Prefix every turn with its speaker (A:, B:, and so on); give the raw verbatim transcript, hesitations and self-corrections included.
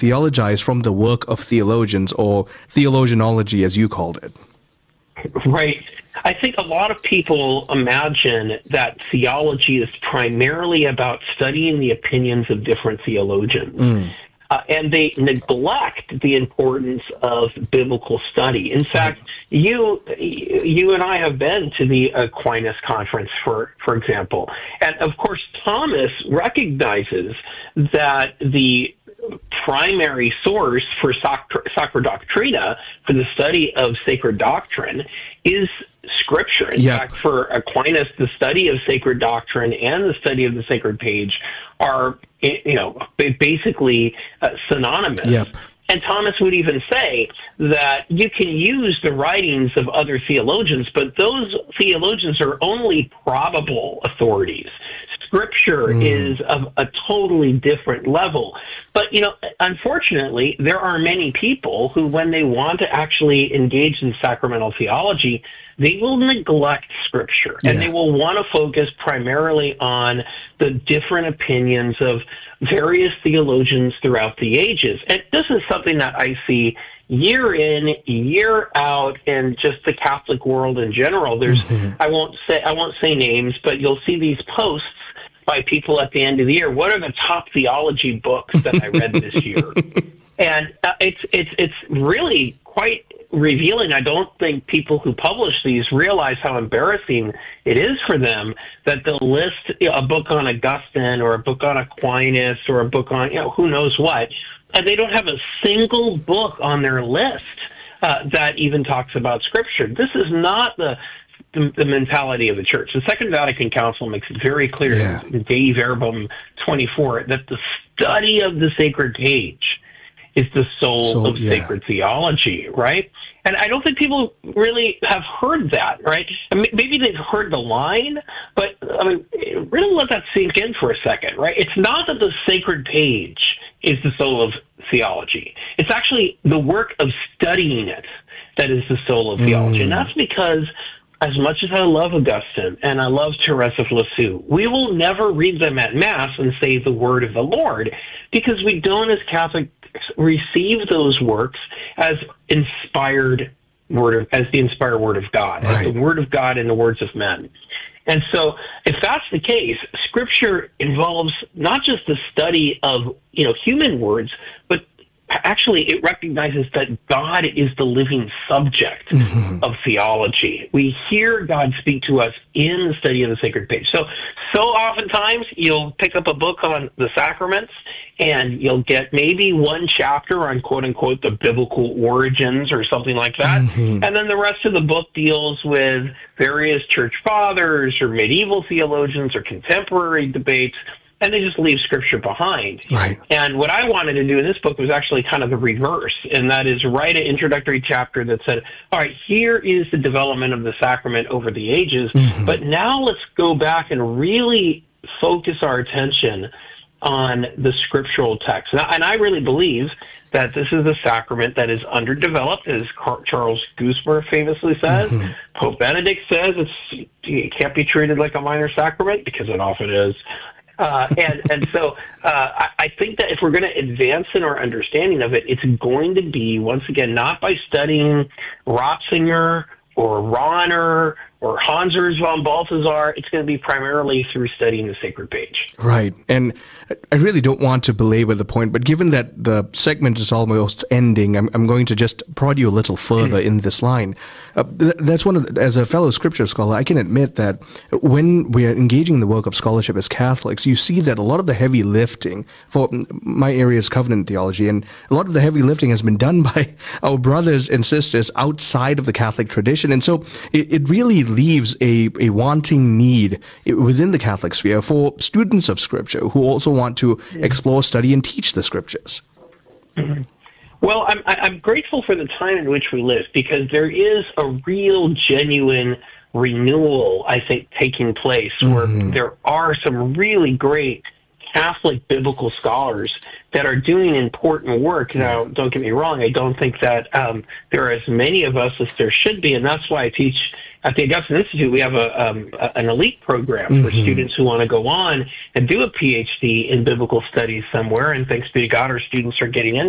A: theologize from the work of theologians, or theologianology, as you called it.
B: Right. I think a lot of people imagine that theology is primarily about studying the opinions of different theologians. Mm. Uh, and they neglect the importance of biblical study. In fact, you you and I have been to the Aquinas Conference, for, for example. And, of course, Thomas recognizes that the primary source for Sacra Doctrina, for the study of sacred doctrine, is Scripture. In
A: yep.
B: fact, for Aquinas, the study of sacred doctrine and the study of the sacred page are, you know, basically uh, synonymous.
A: Yep.
B: And Thomas would even say that you can use the writings of other theologians, but those theologians are only probable authorities. Scripture mm. is of a totally different level. But, you know, unfortunately, there are many people who, when they want to actually engage in sacramental theology, they will neglect Scripture, and yeah. they will want to focus primarily on the different opinions of various theologians throughout the ages. And this is something that I see year in, year out, in just the Catholic world in general. There's, mm-hmm. I won't say, I won't say names, but you'll see these posts by people at the end of the year. What are the top theology books that I read this year? And uh, it's it's it's really quite revealing. I don't think people who publish these realize how embarrassing it is for them that they'll list, you know, a book on Augustine or a book on Aquinas or a book on, you know, who knows what, and they don't have a single book on their list uh, that even talks about Scripture. This is not the The, the mentality of the Church. The Second Vatican Council makes it very clear yeah. in Dei Verbum twenty-four that the study of the sacred page is the soul so, of yeah. sacred theology, right? And I don't think people really have heard that, right? I mean, maybe they've heard the line, but I mean, really let that sink in for a second, right? It's not that the sacred page is the soul of theology. It's actually the work of studying it that is the soul of theology. Mm. And that's because, as much as I love Augustine and I love Therese of Lisieux, we will never read them at Mass and say the word of the Lord, because we don't, as Catholics, receive those works as inspired word of, as the inspired word of God, right. as the word of God in the words of men. And so, if that's the case, Scripture involves not just the study of, you know, human words, but actually, it recognizes that God is the living subject mm-hmm. of theology. We hear God speak to us in the study of the sacred page. So, so oftentimes you'll pick up a book on the sacraments, and you'll get maybe one chapter on, quote unquote, the biblical origins or something like that. Mm-hmm. And then the rest of the book deals with various church fathers or medieval theologians or contemporary debates. And they just leave Scripture behind.
A: Right.
B: And what I wanted to do in this book was actually kind of the reverse, and that is write an introductory chapter that said, all right, here is the development of the sacrament over the ages, mm-hmm. but now let's go back and really focus our attention on the scriptural text. And I, and I really believe that this is a sacrament that is underdeveloped, as Car- Charles Gussmer famously says. Mm-hmm. Pope Benedict says it's, it can't be treated like a minor sacrament, because it often is. Uh, and, and so uh, I, I think that if we're going to advance in our understanding of it, it's going to be, once again, not by studying Ratzinger or Rahner or Hans Urs von Balthasar. It's going to be primarily through studying the sacred page.
A: Right. And I really don't want to belabor the point, but given that the segment is almost ending, I'm, I'm going to just prod you a little further in this line. Uh, th- that's one of the, as a fellow scripture scholar, I can admit that when we are engaging in the work of scholarship as Catholics, you see that a lot of the heavy lifting, for my area is covenant theology, and a lot of the heavy lifting has been done by our brothers and sisters outside of the Catholic tradition. And so it, it really leaves a, a wanting need within the Catholic sphere for students of Scripture who also want to explore, study, and teach the Scriptures.
B: Mm-hmm. Well, I'm, I'm grateful for the time in which we live, because there is a real, genuine renewal, I think, taking place, where mm-hmm. there are some really great Catholic biblical scholars that are doing important work. Now, don't get me wrong, I don't think that um, there are as many of us as there should be, and that's why I teach at the Augustine Institute. We have a, um, a an elite program mm-hmm. for students who want to go on and do a P H D in biblical studies somewhere, and thanks be to God, our students are getting in.